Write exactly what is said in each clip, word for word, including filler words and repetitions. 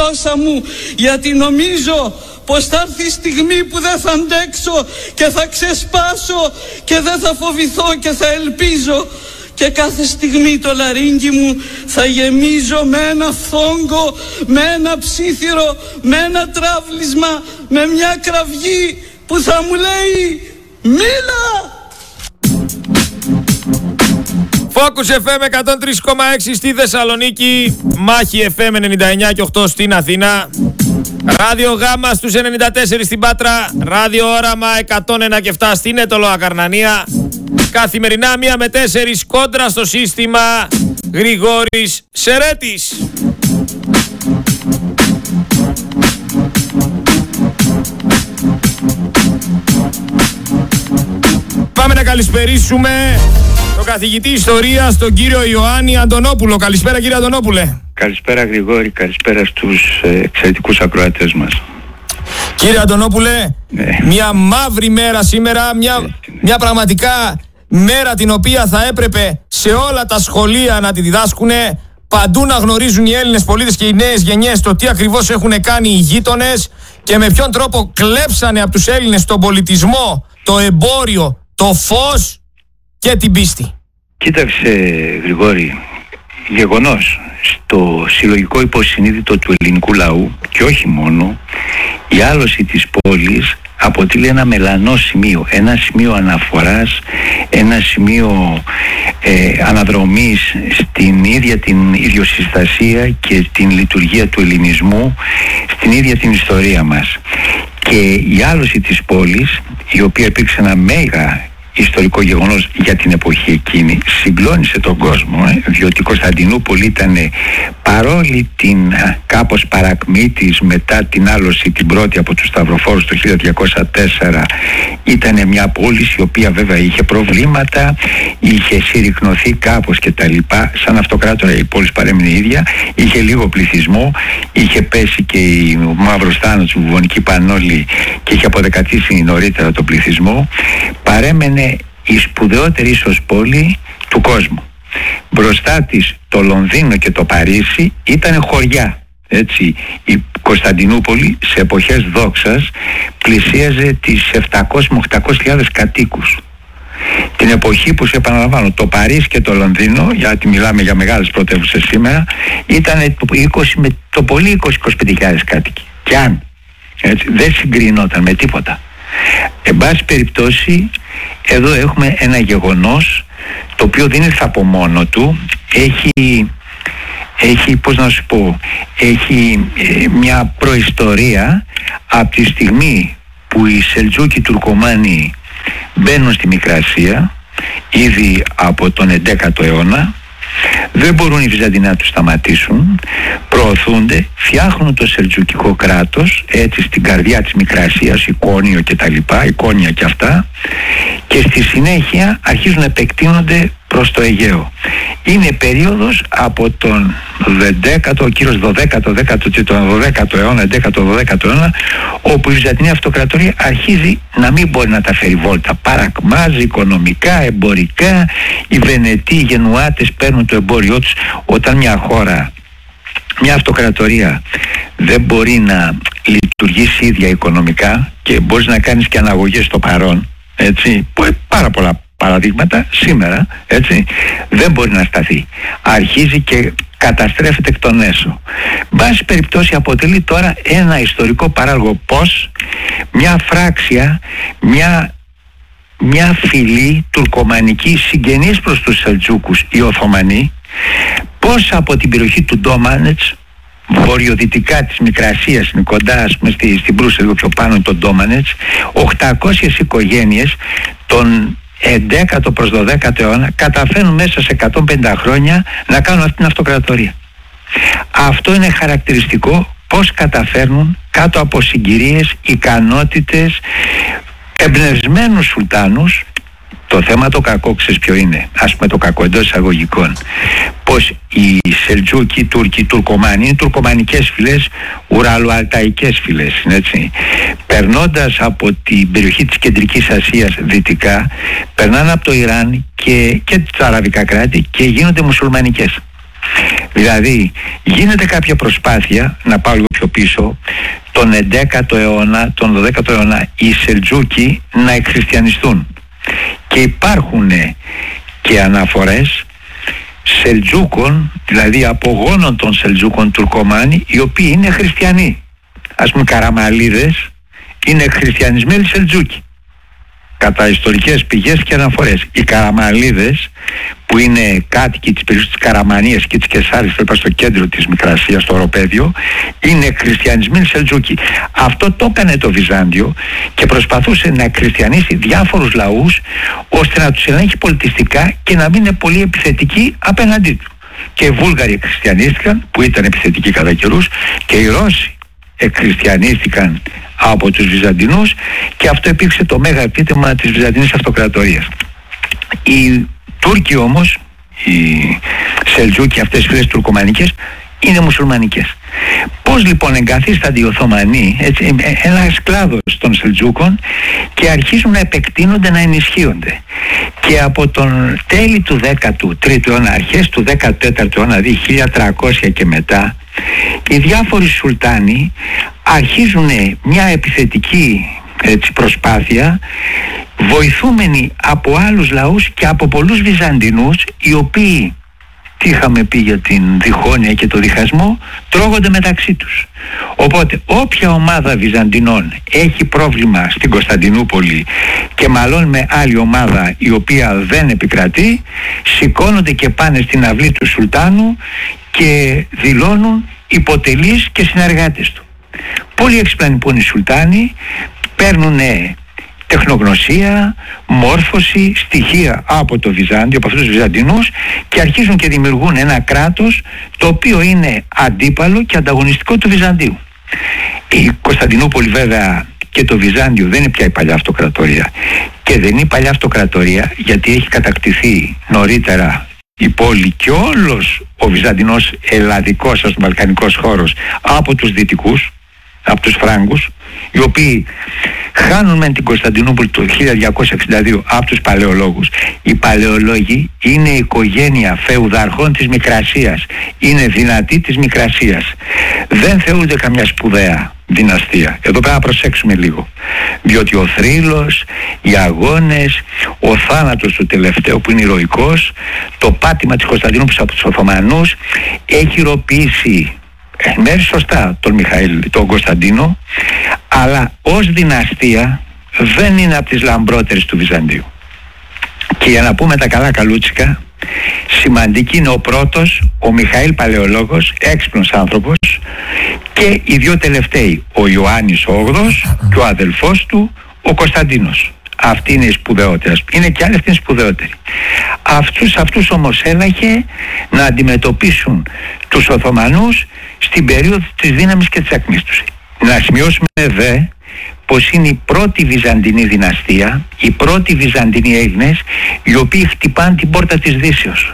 γλώσσα μου, γιατί νομίζω πως θα έρθει η στιγμή που δεν θα αντέξω και θα ξεσπάσω και δεν θα φοβηθώ και θα ελπίζω, και κάθε στιγμή το λαρύγγι μου θα γεμίζω με ένα φθόγκο, με ένα ψήθυρο, με ένα τραύλισμα, με μια κραυγή που θα μου λέει «Μίλα!». Focus εφ εμ εκατόν τρία κόμμα έξι στη Θεσσαλονίκη, Μάχη εφ εμ ενενήντα εννιά και οκτώ στην Αθήνα, Ράδιο Γάμα στους ενενήντα τέσσερα στην Πάτρα, Ράδιο Όραμα εκατόν ένα και επτά στην Έτωλο Ακαρνανία. Καθημερινά μία με τέσσερις κόντρα στο σύστημα, Γρηγόρης Σερέτης. Πάμε να καλησπερίσουμε τον καθηγητή ιστορίας, τον κύριο Ιωάννη Αντωνόπουλο. Καλησπέρα κύριε Αντωνόπουλε. Καλησπέρα Γρηγόρη, καλησπέρα στους εξαιρετικούς ακροατές μας. Κύριε Αντωνόπουλε, ναι. Μια μαύρη μέρα σήμερα, μια, ναι. μια πραγματικά μέρα την οποία θα έπρεπε σε όλα τα σχολεία να τη διδάσκουνε, παντού να γνωρίζουν οι Έλληνες πολίτες και οι νέες γενιές το τι ακριβώς έχουν κάνει οι γείτονες και με ποιον τρόπο κλέψανε από τους Έλληνες τον πολιτισμό, το εμπόριο, το φως και την πίστη. Κοίταξε Γρηγόρη, γεγονός στο συλλογικό υποσυνείδητο του ελληνικού λαού και όχι μόνο, η άλωση της πόλης αποτελεί ένα μελανό σημείο, ένα σημείο αναφοράς, ένα σημείο ε, αναδρομής στην ίδια την ιδιοσυστασία και την λειτουργία του ελληνισμού, στην ίδια την ιστορία μας. Και η άλωση της πόλης, η οποία υπήρξε ένα μέγα ιστορικό γεγονός για την εποχή εκείνη, συγκλώνησε τον κόσμο, ε, διότι η Κωνσταντινούπολη ήταν, παρόλη την κάπως παρακμή της μετά την άλωση την πρώτη από τους Σταυροφόρους το χίλια διακόσια τέσσερα, ήταν μια πόλη η οποία βέβαια είχε προβλήματα, είχε συρρυκνωθεί κάπως και τα λοιπά, σαν αυτοκράτορα η πόλη παρέμεινε ίδια, είχε λίγο πληθυσμό, είχε πέσει και η μαύρος θάνατος, η βουβονική πανόλη και είχε αποδεκατήσει νωρίτερα τον πληθυσμό, παρέμενε η σπουδαιότερη ίσως πόλη του κόσμου. Μπροστά της το Λονδίνο και το Παρίσι ήταν χωριά. Έτσι, η Κωνσταντινούπολη σε εποχές δόξας πλησίαζε τις επτακόσιες με οκτακόσιες χιλιάδες κατοίκους. Την εποχή που, σε επαναλαμβάνω, το Παρίσι και το Λονδίνο, γιατί μιλάμε για μεγάλες πρωτεύουσες σήμερα, ήταν είκοσι, με το πολύ είκοσι με είκοσι πέντε χιλιάδες κάτοικοι. Και αν έτσι, δεν συγκρινόταν με τίποτα. Εν πάση περιπτώσει, εδώ έχουμε ένα γεγονός το οποίο δεν ήρθε από μόνο του, έχει, έχει πώς να σου πω, έχει ε, μια προϊστορία από τη στιγμή που οι Σελτζούκοι Τουρκομάνοι μπαίνουν στη Μικρασία, ήδη από τον έντεκατο αιώνα. Δεν μπορούν οι Βυζαντινοί να τους σταματήσουν, προωθούνται, φτιάχνουν το σελτζουκικό κράτος, έτσι στην καρδιά της Μικρασίας, Εικόνιο και τα λοιπά, Εικόνια και αυτά, και στη συνέχεια αρχίζουν να επεκτείνονται προς το Αιγαίο. Είναι περίοδος από τον δέκατο, ο κύριος δωδέκατο, δέκατο και τον δωδέκατο αιώνα, έντεκατο δωδέκατο αιώνα, όπου η Βυζαντινή Αυτοκρατορία αρχίζει να μην μπορεί να τα φέρει βόλτα. Παρακμάζει οικονομικά, εμπορικά, οι Βενετοί, οι Γενουάτες παίρνουν το εμπόριό τους. Όταν μια χώρα, μια αυτοκρατορία δεν μπορεί να λειτουργήσει ίδια οικονομικά και μπορείς να κάνεις και αναγωγές στο παρόν, έτσι, πάρα πολλά παραδείγματα σήμερα, έτσι, δεν μπορεί να σταθεί. Αρχίζει και καταστρέφεται εκ των έσω. Μπάση περιπτώσει αποτελεί τώρα ένα ιστορικό παράγωγο πως μια φράξια, μια, μια φυλή τουρκομανική συγγενής προς τους Σελτζούκους, οι Οθωμανοί, πως από την περιοχή του Ντόμανετς, βορειοδυτικά της Μικρασίας, είναι κοντά, ας πούμε, στη, στην Προύσα, λίγο πιο πάνω τον Ντόμανετς, οκτακόσιες οικογένειες των έντεκατο προς δωδέκατο αιώνα καταφέρνουν μέσα σε εκατόν πενήντα χρόνια να κάνουν αυτή την αυτοκρατορία. Αυτό είναι χαρακτηριστικό, πως καταφέρνουν κάτω από συγκυρίες, ικανότητες, εμπνευσμένους σουλτάνους. Το θέμα το κακό, ξέρεις ποιο είναι, ας πούμε το κακό εντός εισαγωγικών, πως οι Σελτζούκοι, οι Τούρκοι, οι Τουρκομάνοι είναι τουρκομανικές φυλές, ουραλοαλταϊκές φυλές, έτσι. Περνώντας από την περιοχή της Κεντρικής Ασίας δυτικά, περνάνε από το Ιράν και, και τα αραβικά κράτη και γίνονται μουσουλμανικές. Δηλαδή γίνεται κάποια προσπάθεια, να πάω λίγο πιο πίσω, τον έντεκατο αιώνα, τον δωδέκατο αιώνα οι Σελτζούκοι να εκχριστιανιστούν, και υπάρχουν και αναφορές Σελτζούκων, δηλαδή απογόνων των Σελτζούκων Τουρκομάνοι, οι οποίοι είναι χριστιανοί. Ας πούμε Καραμαλίδες είναι χριστιανισμένοι Σελτζούκοι κατά ιστορικές πηγές και αναφορές. Οι Καραμαλίδες, που είναι κάτοικοι της περιοχής της Καραμανίας και της Κεσάρης, στο κέντρο της Μικρασίας, στο οροπέδιο, είναι χριστιανισμένοι Σελτζούκοι. Αυτό το έκανε το Βυζάντιο και προσπαθούσε να χριστιανίσει διάφορους λαούς, ώστε να τους ελέγχει πολιτιστικά και να μην είναι πολύ επιθετικοί απέναντί του. Και οι Βούλγαροι εκχριστιανίστηκαν, που ήταν επιθετικοί κατά καιρούς, και οι Ρώσοι εκχριστιανίστηκαν από τους Βυζαντινούς, και αυτό υπήρξε το μέγα επίτευγμα της Βυζαντινής Αυτοκρατορίας. Οι Τούρκοι όμως, οι Σελτζούκοι, αυτές οι φυλές τουρκομανικές, είναι μουσουλμανικές. Πώς λοιπόν εγκαθίστανται οι Οθωμανοί, έτσι, ένας κλάδος των Σελτζούκων, και αρχίζουν να επεκτείνονται, να ενισχύονται. Και από τον τέλη του δέκατου τρίτου αιώνα, αρχές του δέκατου τέταρτου αιώνα, δηλαδή χίλια τριακόσια και μετά, οι διάφοροι Σουλτάνοι αρχίζουν μια επιθετική, έτσι, προσπάθεια, βοηθούμενοι από άλλους λαούς και από πολλούς Βυζαντινούς, οι οποίοι, τι είχαμε πει για την διχόνοια και το διχασμό, τρώγονται μεταξύ τους. Οπότε όποια ομάδα Βυζαντινών έχει πρόβλημα στην Κωνσταντινούπολη και μαλώνει με άλλη ομάδα η οποία δεν επικρατεί, σηκώνονται και πάνε στην αυλή του Σουλτάνου και δηλώνουν υποτελείς και συνεργάτες του. Πολύ έξυπνοι που είναι οι Σουλτάνοι, παίρνουν τεχνογνωσία, μόρφωση, στοιχεία από το Βυζάντιο, από αυτούς τους Βυζαντινούς, και αρχίζουν και δημιουργούν ένα κράτος το οποίο είναι αντίπαλο και ανταγωνιστικό του Βυζαντίου. Η Κωνσταντινούπολη βέβαια και το Βυζάντιο δεν είναι πια η παλιά αυτοκρατορία, και δεν είναι η παλιά αυτοκρατορία γιατί έχει κατακτηθεί νωρίτερα η πόλη και όλος ο Βυζαντινός ελλαδικός, ας πούμε, βαλκανικός χώρος από τους δυτικούς, από τους Φράγκους, οι οποίοι χάνουν μεν την Κωνσταντινούπολη το χίλια διακόσια εξήντα δύο από τους Παλαιολόγους. Οι Παλαιολόγοι είναι η οικογένεια φεουδαρχών της Μικρασίας, είναι δυνατοί της Μικρασίας, δεν θεωρούνται καμιά σπουδαία δυναστεία. Εδώ πρέπει να προσέξουμε λίγο, διότι ο θρύλος, οι αγώνες, ο θάνατος του τελευταίου που είναι ηρωικός, το πάτημα της Κωνσταντινούπολης από τους Οθωμανούς έχει ηρωποιήσει μέρη σωστά τον Μιχαήλ, τον Κωνσταντίνο, αλλά ως δυναστεία δεν είναι από τις λαμπρότερες του Βυζαντίου. Και για να πούμε τα καλά καλούτσικα, σημαντική είναι ο πρώτος, ο Μιχαήλ Παλαιολόγος, έξυπνος άνθρωπος, και οι δύο τελευταίοι, ο Ιωάννης ο Όγδοος και ο αδελφός του, ο Κωνσταντίνος. Αυτή είναι η σπουδαιότερη. Είναι και άλλοι, αυτή είναι σπουδαιότερη. Αυτούς, αυτούς όμως έλαχε να αντιμετωπίσουν τους Οθωμανούς στην περίοδο της δύναμης και της ακμής τους. Να σημειώσουμε δε πως είναι η πρώτη Βυζαντινή δυναστεία, οι πρώτοι Βυζαντινοί Έλληνες, οι οποίοι χτυπάνε την πόρτα της Δύσεως.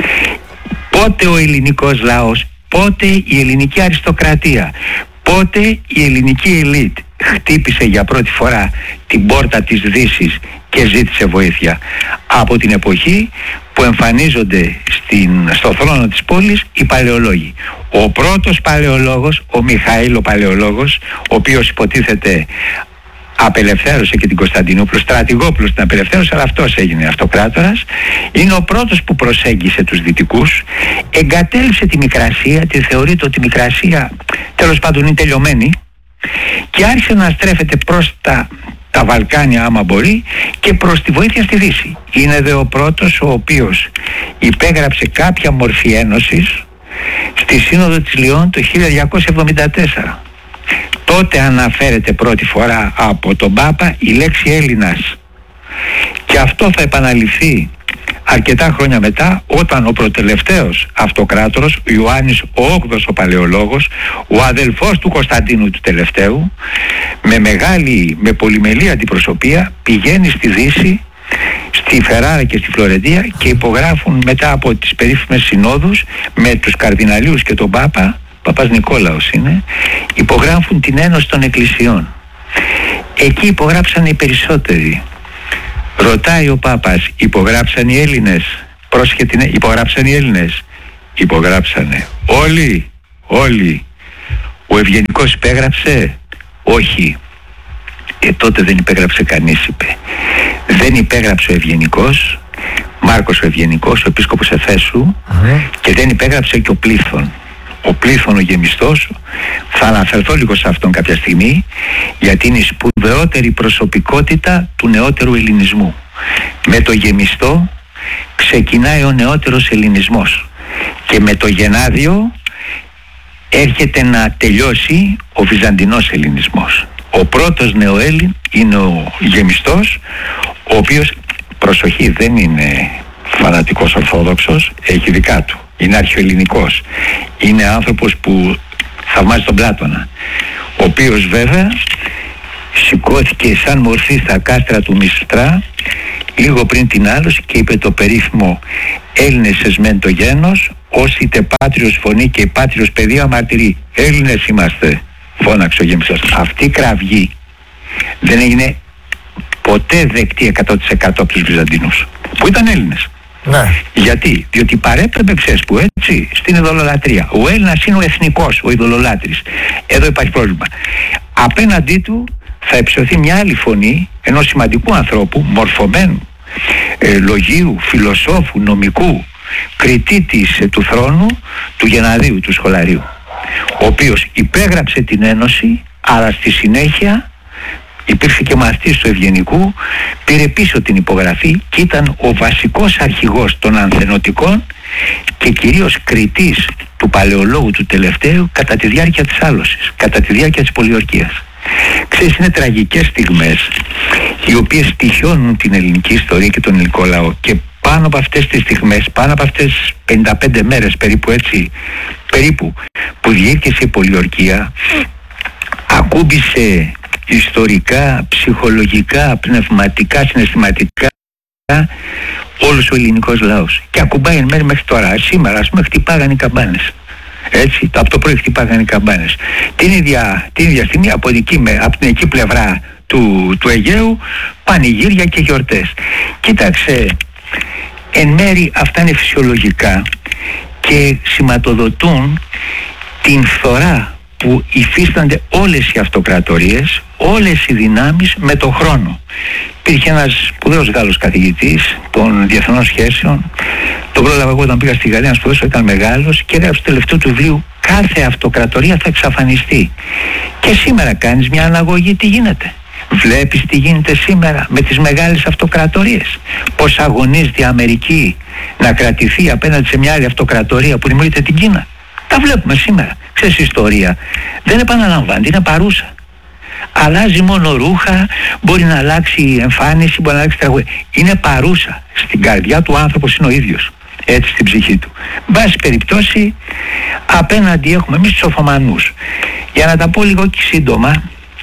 Πότε ο ελληνικός λαός, πότε η ελληνική αριστοκρατία, πότε η ελληνική ελίτ χτύπησε για πρώτη φορά την πόρτα της Δύσης και ζήτησε βοήθεια? Από την εποχή που εμφανίζονται στην, στο θρόνο της πόλης οι Παλαιολόγοι. Ο πρώτος Παλαιολόγος, ο Μιχαήλ ο Παλαιολόγος, ο οποίος υποτίθεται απελευθέρωσε και την Κωνσταντινούπολη, στρατηγόπουλος την απελευθέρωσε, αλλά αυτός έγινε αυτοκράτορας, είναι ο πρώτος που προσέγγισε τους δυτικούς, εγκατέλειψε τη Μικρασία, τη θεωρείται ότι η Μικρασία τέλος πάντων είναι τελειωμένη, και άρχισε να στρέφεται προς τα, τα Βαλκάνια άμα μπορεί και προς τη βοήθεια στη Δύση. Είναι δε ο πρώτος ο οποίος υπέγραψε κάποια μορφή ένωσης στη Σύνοδο της Λιών το χίλια διακόσια εβδομήντα τέσσερα. Τότε αναφέρεται πρώτη φορά από τον Πάπα η λέξη Έλληνας, και αυτό θα επαναληφθεί αρκετά χρόνια μετά, όταν ο προτελευταίος αυτοκράτορος, ο Ιωάννης ο Όγδοος ο Παλαιολόγος, ο αδελφός του Κωνσταντίνου του τελευταίου, με μεγάλη, με πολυμελή αντιπροσωπεία πηγαίνει στη Δύση, στη Φεράρα και στη Φλωρεντία, και υπογράφουν μετά από τις περίφημες συνόδους με τους καρδιναλίους και τον Πάπα, Παπας Νικόλαος είναι, υπογράφουν την Ένωση των Εκκλησιών. Εκεί υπογράψαν οι περισσότεροι. Ρωτάει ο Πάπας, υπογράψαν οι Έλληνες? Πρόσχετη, υπογράψαν οι Έλληνες? υπογράψανε. Όλοι, όλοι. Ο Ευγενικός υπέγραψε? Όχι. Ε, τότε δεν υπέγραψε κανείς, είπε. Δεν υπέγραψε ο Ευγενικός, Μάρκος ο Ευγενικός, ο επίσκοπος Εφέσου, mm-hmm. και δεν υπέγραψε και ο Πλήθων. Ο Πλήθων ο γεμιστός, θα αναφερθώ λίγο σε αυτόν κάποια στιγμή, γιατί είναι η σπουδαιότερη προσωπικότητα του νεότερου ελληνισμού. Με το γεμιστό ξεκινάει ο νεότερος ελληνισμός και με το Γενάδιο έρχεται να τελειώσει ο βυζαντινός ελληνισμός. Ο πρώτος νεοέλλην είναι ο γεμιστός, ο οποίος, προσοχή, δεν είναι φανατικός ορθόδοξος, έχει δικά του. Είναι αρχαιοελληνικός. Είναι άνθρωπος που θαυμάζει τον Πλάτωνα, ο οποίος βέβαια σηκώθηκε σαν μορφή στα κάστρα του Μισθρά λίγο πριν την άλωση και είπε το περίφημο «Έλληνες εσμέν το γένος, ως είτε πάτριος φωνή και πάτριος παιδεία μαρτυρεί». Έλληνες είμαστε, φώναξε ο γεμιστός. Αυτή η κραυγή δεν έγινε ποτέ δεκτή εκατό τοις εκατό από τους Βυζαντινούς, που ήταν Έλληνες. Ναι. Γιατί, διότι παρέπρεπε, ξέρεις που, έτσι, στην ειδωλολατρία. Ο Έλληνας είναι ο εθνικός, ο ειδωλολάτρης. Εδώ υπάρχει πρόβλημα. Απέναντί του θα υψωθεί μια άλλη φωνή ενός σημαντικού ανθρώπου, μορφωμένου, ε, λογίου, φιλοσόφου, νομικού, κριτή της, ε, του θρόνου, του Γεναδίου, του Σχολαρίου, ο οποίος υπέγραψε την ένωση, αλλά στη συνέχεια υπήρχε και μαθητής του Ευγενικού, πήρε πίσω την υπογραφή και ήταν ο βασικός αρχηγός των ανθενωτικών και κυρίως κριτής του παλαιολόγου του τελευταίου κατά τη διάρκεια της άλωσης, κατά τη διάρκεια της πολιορκίας. Ξέρεις, είναι τραγικές στιγμές οι οποίες στοιχιώνουν την ελληνική ιστορία και τον ελληνικό λαό, και πάνω από αυτές τις στιγμές, πάνω από αυτές τις πενήντα πέντε μέρες περίπου, έτσι, περίπου, που διήρκησε η πολιορκία, ακούμπησε ιστορικά, ψυχολογικά, πνευματικά, συναισθηματικά όλος ο ελληνικός λαός, και ακουμπάει εν μέρει μέχρι τώρα. Σήμερα, ας πούμε, χτυπάγανε οι καμπάνες. Έτσι, από το πρωί χτυπάγανε οι καμπάνες. Την ίδια, την ίδια στιγμή από, εκεί, από την εκεί πλευρά του, του Αιγαίου, πανηγύρια και γιορτές. Κοίταξε, εν μέρει αυτά είναι φυσιολογικά και σηματοδοτούν την φθορά που υφίστανται όλες οι αυτοκρατορίες, όλες οι δυνάμεις με το χρόνο. Υπήρχε ένας σπουδαίος Γάλλος καθηγητής των διεθνών σχέσεων, τον πρόλαβα εγώ όταν πήγα στη Γαλλία να σπουδάσω, ήταν μεγάλος, και έγραψε στο τελευταίο του βιβλίου «Κάθε αυτοκρατορία θα εξαφανιστεί». Και σήμερα κάνεις μια αναγωγή, τι γίνεται. Βλέπεις τι γίνεται σήμερα με τις μεγάλες αυτοκρατορίες. Πώς αγωνίζεται η Αμερική να κρατηθεί απέναντι σε μια άλλη αυτοκρατορία που δημιουργείται την Κίνα. Τα βλέπουμε σήμερα. Ξέρεις, η ιστορία δεν επαναλαμβάνεται, είναι παρούσα. Αλλάζει μόνο ρούχα, μπορεί να αλλάξει εμφάνιση, μπορεί να αλλάξει τραγούδι. Είναι παρούσα. Στην καρδιά του άνθρωπος είναι ο ίδιος. Έτσι, στην ψυχή του. Βάση περιπτώσει, απέναντι έχουμε εμείς τους Οθωμανούς. Για να τα πω λίγο και σύντομα,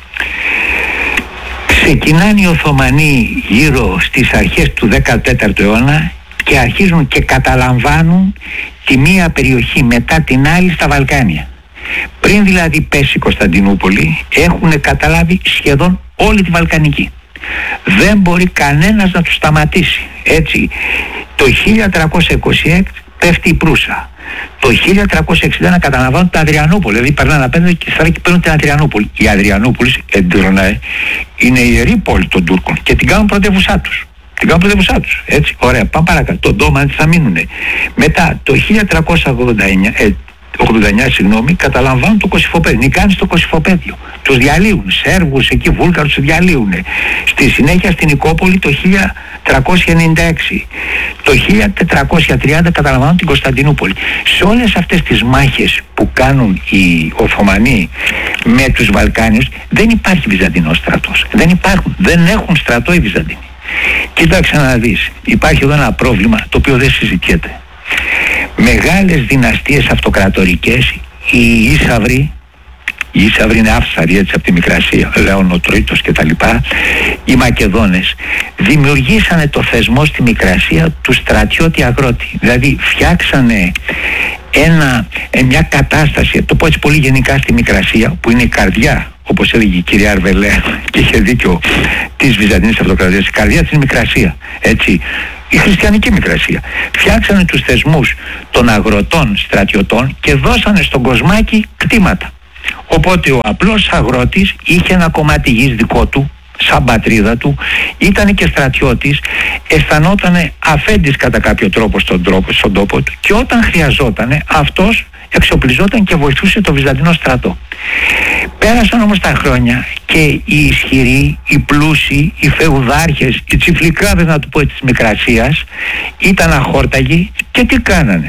ξεκινάνε οι Οθωμανοί γύρω στις αρχές του δέκατου τέταρτου αιώνα και αρχίζουν και καταλαμβάνουν τη μία περιοχή μετά την άλλη στα Βαλκάνια. Πριν δηλαδή πέσει η Κωνσταντινούπολη, έχουν καταλάβει σχεδόν όλη τη Βαλκανική. Δεν μπορεί κανένας να τους σταματήσει. Έτσι, το χίλια τριακόσια είκοσι έξι πέφτει η Προύσα. Το χίλια τριακόσια εξήντα ένα καταλαμβάνουν τα Αδριανούπολη, δηλαδή περνάνε απέναντι και στρέφουν και παίρνουν την Αδριανούπολη. Η Αδριανούπολη, εντρωνάει, είναι η ιερή πόλη των Τούρκων και την κάνουν πρωτεύουσά τους. Την κάνουν πρωτεύουσά τους. Έτσι, ωραία, πάμε παρακάτω. Το Ντόμαν θα μείνουνε. Μετά, το χίλια τριακόσια ογδόντα εννιά, ε, ογδόντα εννιά συγγνώμη, καταλαμβάνουν το Κωσυφοπαίδιο. Νικάνε στο Κωσυφοπαίδιο. Τους διαλύουν. Σέρβους εκεί, Βούλγαρους τους διαλύουν. Στη συνέχεια στην Νικόπολη το χίλια τριακόσια ενενήντα έξι. Το χίλια τετρακόσια τριάντα καταλαμβάνουν την Κωνσταντινούπολη. Σε όλες αυτές τις μάχες που κάνουν οι Οθωμανοί με τους Βαλκάνιους δεν υπάρχει Βυζαντινός στρατός. Δεν υπάρχουν. Δεν έχουν στρατό οι Βυζαντινοί. Κοίταξε να δεις. Υπάρχει εδώ ένα πρόβλημα το οποίο δεν συζητιέται. Μεγάλες δυναστείες αυτοκρατορικές, οι Ίσαυροι, οι Ίσαυροι είναι άφσαροι έτσι από τη Μικρασία, Λέων ο Τρίτος και τα λοιπά, οι Μακεδόνες δημιουργήσανε το θεσμό στη Μικρασία του στρατιώτη αγρότη. Δηλαδή φτιάξανε ένα, μια κατάσταση, το πω έτσι πολύ γενικά, στη Μικρασία, που είναι η καρδιά, όπως έλεγε η κυρία Αρβελέα και είχε δίκιο, της Βυζαντινής Αυτοκρατορίας, η καρδιά της Μικρασία, έτσι. η χριστιανική Μικρασία. Φτιάξανε τους θεσμούς των αγροτών στρατιωτών και δώσανε στον κοσμάκι κτήματα. Οπότε ο απλός αγρότης είχε ένα κομμάτι γης δικό του, σαν πατρίδα του, ήταν και στρατιώτης, αισθανόταν αφέντης κατά κάποιο τρόπο στον, τρόπο στον τόπο του, και όταν χρειαζόταν αυτός εξοπλιζόταν και βοηθούσε το Βυζαντινό στρατό. Πέρασαν όμως τα χρόνια και οι ισχυροί, οι πλούσιοι, οι φεουδάρχες, οι τσιφλικάδες, να του πω, της Μικρασίας ήταν αχόρταγοι και τι κάνανε?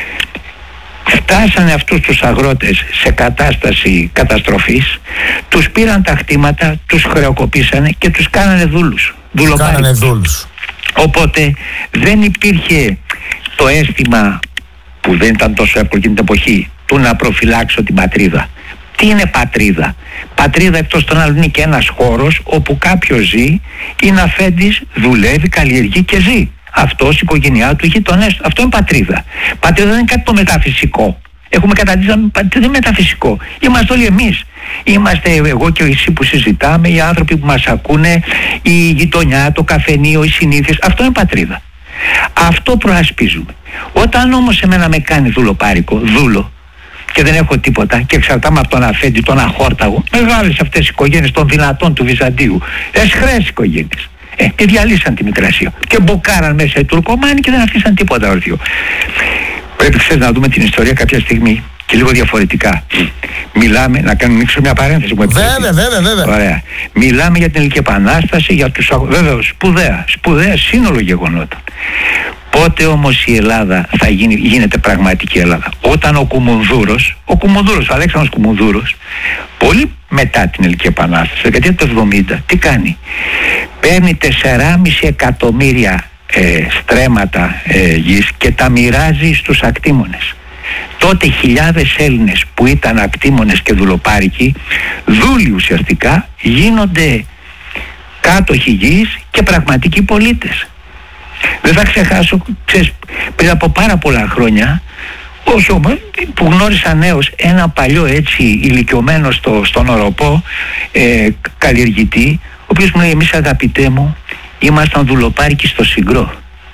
Φτάσανε αυτούς τους αγρότες σε κατάσταση καταστροφής, τους πήραν τα χτήματα, τους χρεοκοπήσανε και τους κάνανε δούλους. Κάνανε δούλους. Οπότε δεν υπήρχε το αίσθημα, που δεν ήταν τόσο εύκολο εκείνη την εποχή, του να προφυλάξω την πατρίδα. Τι είναι πατρίδα? Πατρίδα εκτός των άλλων είναι και ένας χώρος όπου κάποιος ζει, είναι αφέντης, δουλεύει, καλλιεργεί και ζει. Αυτός, η οικογένειά του, οι γειτονές του. Αυτό είναι πατρίδα. Πατρίδα δεν είναι κάτι το μεταφυσικό. Έχουμε καταντήσει ότι δεν είναι μεταφυσικό. Είμαστε όλοι εμείς. Είμαστε εγώ και εσύ που συζητάμε, οι άνθρωποι που μας ακούνε, η γειτονιά, το καφενείο, οι συνήθειες. Αυτό είναι πατρίδα. Αυτό προασπίζουμε. Όταν όμως εμένα με κάνει δουλοπάρικο, δούλο, και δεν έχω τίποτα και εξαρτάμαι από τον αφέντη, τον αχόρταγο, μεγάλες αυτές οι οικογένειες των δυνατών του Βυζαντίου, εσχρές οικογένειες. Ε, και διαλύσαν τη Μικρασία και μπουκάραν μέσα οι Τουρκομάνοι και δεν αφήσαν τίποτα όρθιο. Πρέπει ξέρεις να δούμε την ιστορία κάποια στιγμή και λίγο διαφορετικά. Μιλάμε, να κάνουμε ανοίξω μια παρένθεση μου. Βέβαια, βέβαια, βέβαια. Ωραία. Μιλάμε για την Ελληνική Επανάσταση, για τους αγ... βέβαια, σπουδαία, σπουδαία σύνολο γεγονότων. Πότε όμως η Ελλάδα θα γίνει, γίνεται πραγματική Ελλάδα? Όταν ο Κουμουνδούρος, ο Κουμουνδούρος, ο Αλέξανδρος Κουμουνδούρος, πολύ μετά την Ελληνική Επανάσταση, δεκαετία του εβδομήντα, τι κάνει? Παίρνει τεσσεράμισι εκατομμύρια ε, στρέμματα ε, γης και τα μοιράζει στους ακτήμονες. Τότε χιλιάδες Έλληνες που ήταν ακτήμονες και δουλοπάρικοι, δούλοι ουσιαστικά, γίνονται κάτοχοι γης και πραγματικοί πολίτες. Δεν θα ξεχάσω, ξέρεις, πριν από πάρα πολλά χρόνια, όσο που γνώρισα νέος ένα παλιό έτσι ηλικιωμένο στο, στον Οροπό ε, καλλιεργητή, ο οποίος μου λέει, εμείς αγαπητέ μου ήμασταν δουλοπάρικοι στο Συγκρό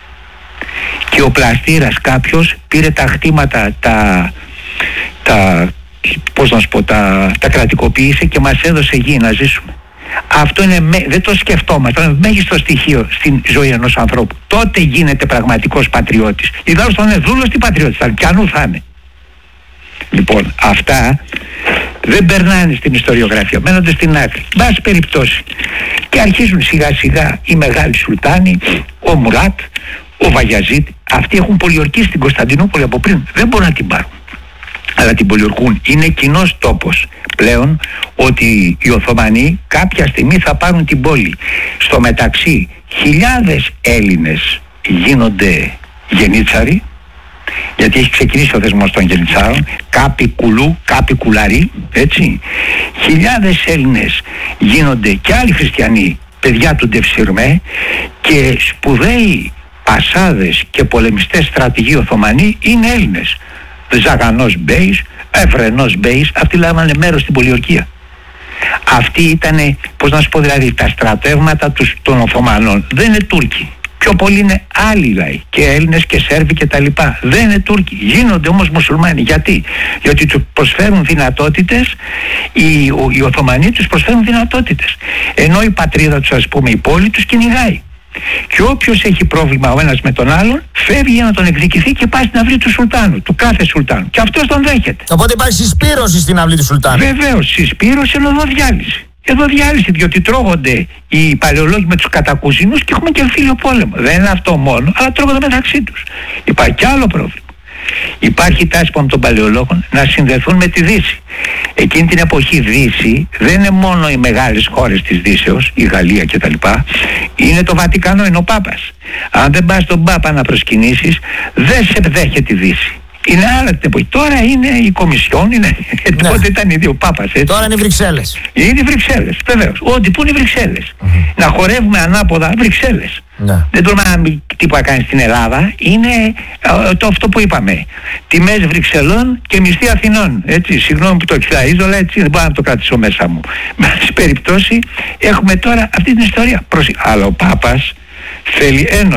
και ο πλαστήρας κάποιος πήρε τα χτήματα, τα, τα, πώς να σου πω, τα, τα κρατικοποίησε και μας έδωσε γη να ζήσουμε. Αυτό είναι, δεν το σκεφτόμαστε, είναι μέγιστο στοιχείο στην ζωή ενός ανθρώπου. Τότε γίνεται πραγματικός πατριώτης. Ιδάλλως θα είναι δούλος, τι πατριώτης θα είναι, κι ανού θα είναι. Λοιπόν, αυτά δεν περνάνε στην ιστοριογραφία, μένονται στην άκρη. Μπας περιπτώσει. Και αρχίζουν σιγά σιγά οι μεγάλοι Σουλτάνοι, ο Μουράτ, ο Βαγιαζίτ. Αυτοί έχουν πολιορκήσει στην Κωνσταντινούπολη από πριν. Δεν μπορούν να την πάρουν, αλλά την πολιορκούν. Είναι κοινός τόπος πλέον ότι οι Οθωμανοί κάποια στιγμή θα πάρουν την πόλη. Στο μεταξύ χιλιάδες Έλληνες γίνονται γενίτσαροι, γιατί έχει ξεκινήσει ο θεσμός των γενιτσάρων, κάποιοι κουλού, κάποιοι κουλαροί, έτσι. Χιλιάδες Έλληνες γίνονται και άλλοι χριστιανοί, παιδιά του Ντευσιρμέ, και σπουδαίοι πασάδες και πολεμιστές στρατηγοί Οθωμανοί είναι Έλληνες. Ζαγανός Μπέης, Ευρενός Μπέης, αυτοί λάβανε μέρος στην πολιορκία. Αυτοί ήτανε, πώς να σου πω, δηλαδή τα στρατεύματα τους, των Οθωμανών. Δεν είναι Τούρκοι. Πιο πολλοί είναι άλλοι λαοί, και Έλληνες και Σέρβοι και τα λοιπά. Δεν είναι Τούρκοι. Γίνονται όμως μουσουλμάνοι. Γιατί? Γιατί τους προσφέρουν δυνατότητες, οι, οι Οθωμανοί τους προσφέρουν δυνατότητες. Ενώ η πατρίδα τους, ας πούμε, η πόλη τους κυνηγάει. Και όποιος έχει πρόβλημα ο ένας με τον άλλον, φεύγει για να τον εκδικηθεί και πάει στην αυλή του Σουλτάνου, του κάθε Σουλτάνου. Και αυτός τον δέχεται. Οπότε υπάρχει συσπήρωση στην αυλή του Σουλτάνου. Βεβαίως, συσπήρωση, ενώ εδώ διάλυση. Εδώ διάλυση, διότι τρώγονται οι παλαιολόγοι με τους κατακουζινούς και έχουμε και εμφύλιο πόλεμο. Δεν είναι αυτό μόνο, αλλά τρώγονται μεταξύ τους. Υπάρχει και άλλο πρόβλημα. Υπάρχει τάση των παλαιολόγων να συνδεθούν με τη Δύση. Εκείνη την εποχή Δύση δεν είναι μόνο οι μεγάλες χώρες της Δύσεως, η Γαλλία κτλ. Είναι το Βατικανό, είναι ο Πάπας. Αν δεν πας τον Πάπα να προσκυνήσεις, δεν σε δέχεται η Δύση. Είναι άλλα την εποχή. Τώρα είναι η Κομισιόν, είναι... ναι. Τότε ήταν οι δύο Πάπας. Έτσι. Τώρα είναι οι Βρυξέλλες. Είναι οι Βρυξέλλες, βεβαίως. Ό,τι που είναι οι Βρυξέλλες. Mm-hmm. Να χορεύουμε ανάποδα Βρυξέλλες. Ναι. Δεν τολμάμε να μην τίποτα κάνει στην Ελλάδα. Είναι ε, το αυτό που είπαμε. Τιμές Βρυξελών και μισθή Αθηνών. Έτσι, συγγνώμη που το εξτραίζω, αλλά έτσι δεν μπορώ να το κρατήσω μέσα μου. Με αυτή περιπτώσει έχουμε τώρα αυτή την ιστορία. Αλλά ο Πάπας θέλει ένωση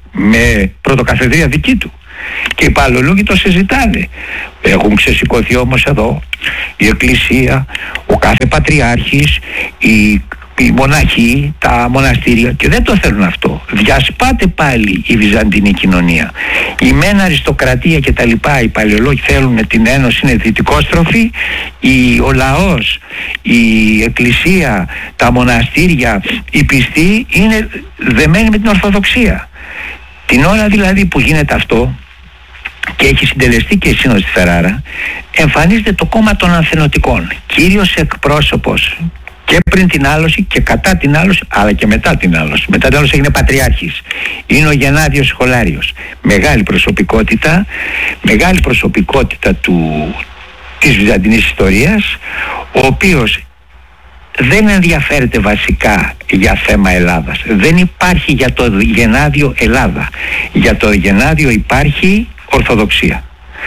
με πρωτοκαθεδρία δική του. Και οι παλαιολόγοι το συζητάνε. Έχουν ξεσηκωθεί όμως εδώ η Εκκλησία, ο κάθε πατριάρχης, οι, οι μοναχοί, τα μοναστήρια, και δεν το θέλουν αυτό. Διασπάται πάλι η βυζαντινή κοινωνία. Η μεν αριστοκρατία και τα λοιπά, οι παλαιολόγοι θέλουν την ένωση, είναι δυτικόστροφη. Η, ο λαός, η Εκκλησία, τα μοναστήρια, οι πιστοί είναι δεμένοι με την Ορθοδοξία. Την ώρα δηλαδή που γίνεται αυτό και έχει συντελεστεί και η Σύνοδος στη Φεράρα, εμφανίζεται το κόμμα των Ανθενωτικών, κύριος εκπρόσωπος και πριν την άλωση και κατά την άλωση, αλλά και μετά την άλωση. Μετά την άλωση έγινε πατριάρχης. Είναι ο Γενάδιος Σχολάριος. Μεγάλη προσωπικότητα, μεγάλη προσωπικότητα του, της βυζαντινής ιστορίας, ο οποίος δεν ενδιαφέρεται βασικά για θέμα Ελλάδας. Δεν υπάρχει για το Γενάδιο Ελλάδα. Για το Γενάδιο υπάρχει Ορθοδοξία.